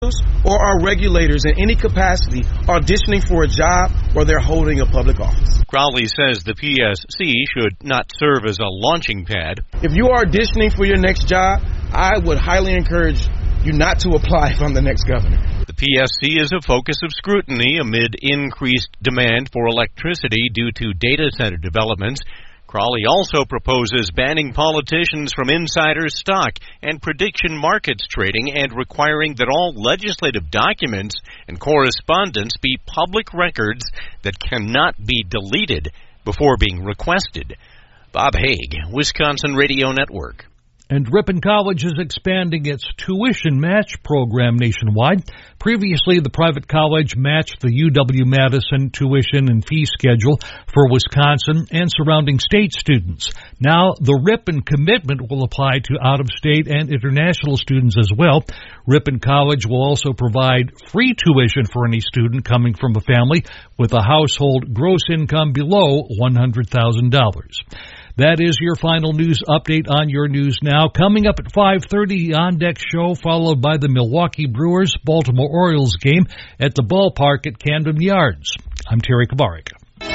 or are regulators in any capacity auditioning for a job or they're holding a public office. Crowley says the PSC should not serve as a launching pad. If you are auditioning for your next job, I would highly encourage you not to apply if I'm the next governor. The PSC is a focus of scrutiny amid increased demand for electricity due to data center developments. Crowley also proposes banning politicians from insider stock and prediction markets trading and requiring that all legislative documents and correspondence be public records that cannot be deleted before being requested. Bob Haig, Wisconsin Radio Network. And Ripon College is expanding its tuition match program nationwide. Previously, the private college matched the UW-Madison tuition and fee schedule for Wisconsin and surrounding state students. Now, the Ripon commitment will apply to out-of-state and international students as well. Ripon College will also provide free tuition for any student coming from a family with a household gross income below $100,000. That is your final news update on Your News Now. Coming up at 5:30, On Deck show, followed by the Milwaukee Brewers Baltimore Orioles game at the ballpark at Camden Yards. I'm Terry Kabarik.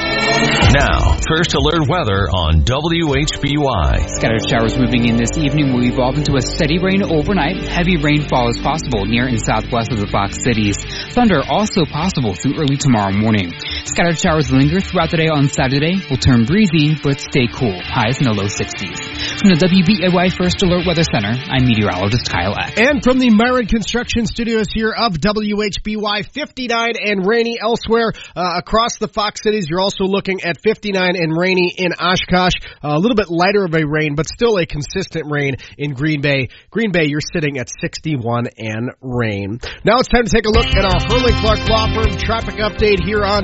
Now, first alert weather on WHBY. Scattered showers moving in this evening will evolve into a steady rain overnight. Heavy rainfall is possible near and southwest of the Fox Cities. Thunder also possible through early tomorrow morning. Scattered showers linger throughout the day on Saturday. Will turn breezy, but stay cool. Highs in the low 60s. From the WBAY First Alert Weather Center, I'm meteorologist Kyle Eck. And from the Myron Construction Studios here of WHBY, 59 and rainy elsewhere across the Fox Cities. You're also looking at 59 and rainy in Oshkosh. A little bit lighter of a rain, but still a consistent rain in Green Bay. Green Bay, you're sitting at 61 and rain. Now it's time to take a look at our Hurley Clark Law Firm traffic update here on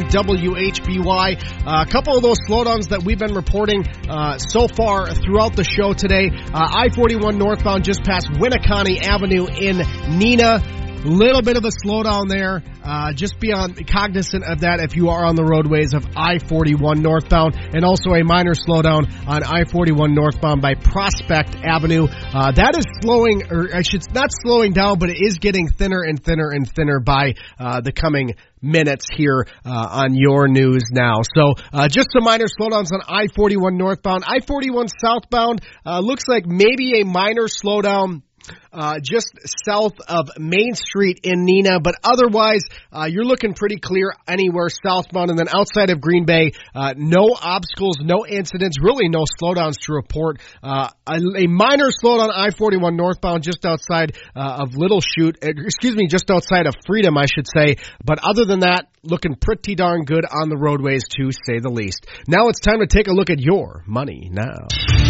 WHBY. A couple of those slowdowns that we've been reporting so far throughout the show today. I-41 northbound just past Winneconne Avenue in Neenah. Little bit of a slowdown there. Just be cognizant of that if you are on the roadways of I-41 northbound, and also a minor slowdown on I-41 northbound by Prospect Avenue. That is slowing, or I should not slowing down, but it is getting thinner and thinner and thinner by the coming minutes here on Your News Now. So just some minor slowdowns on I-41 northbound. I-41 southbound looks like maybe a minor slowdown just south of Main Street in Neenah, but otherwise, you're looking pretty clear anywhere southbound. And then outside of Green Bay, no obstacles, no incidents, really no slowdowns to report. A minor slowdown I-41 northbound just outside of Little Chute, just outside of Freedom, I should say. But other than that, looking pretty darn good on the roadways, to say the least. Now it's time to take a look at Your Money Now.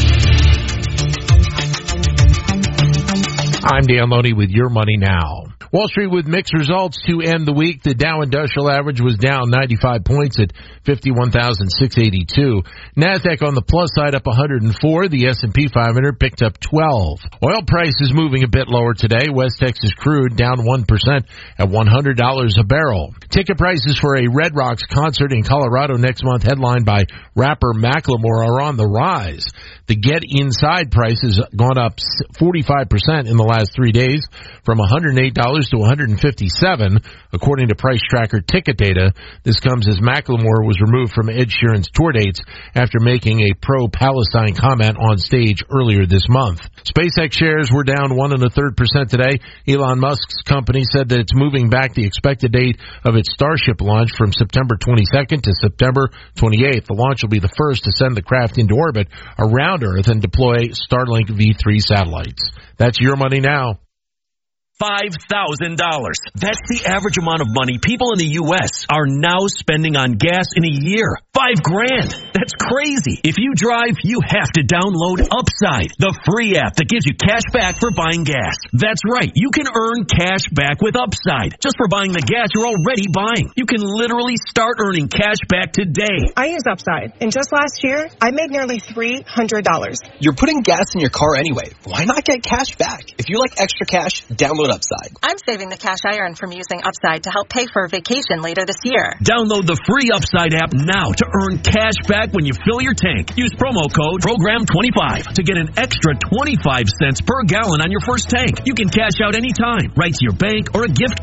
I'm Dan Loney with Your Money Now. Wall Street with mixed results to end the week. The Dow Industrial Average was down 95 points at 51,682. NASDAQ on the plus side up 104. The S&P 500 picked up 12. Oil prices moving a bit lower today. West Texas crude down 1% at $100 a barrel. Ticket prices for a Red Rocks concert in Colorado next month, headlined by rapper Macklemore, are on the rise. The Get Inside price has gone up 45% in the last 3 days, from $108 to $157, according to Price Tracker ticket data. This comes as Macklemore was removed from Ed Sheeran's tour dates after making a pro-Palestine comment on stage earlier this month. SpaceX shares were down 1.33% today. Elon Musk's company said that it's moving back the expected date of its Starship launch from September 22nd to September 28th. The launch will be the first to send the craft into orbit around Earth and deploy Starlink V3 satellites. That's Your Money Now. $5,000. That's the average amount of money people in the U.S. are now spending on gas in a year. $5,000. That's crazy. If you drive, you have to download Upside, the free app that gives you cash back for buying gas. That's right. You can earn cash back with Upside just for buying the gas you're already buying. You can literally start earning cash back today. I use Upside, and just last year, I made nearly $300. You're putting gas in your car anyway. Why not get cash back? If you like extra cash, download Upside. I'm saving the cash I earn from using Upside to help pay for a vacation later this year. Download the free Upside app now to earn cash back when you fill your tank. Use promo code PROGRAM25 to get an extra 25 cents per gallon on your first tank. You can cash out anytime, right to your bank or a gift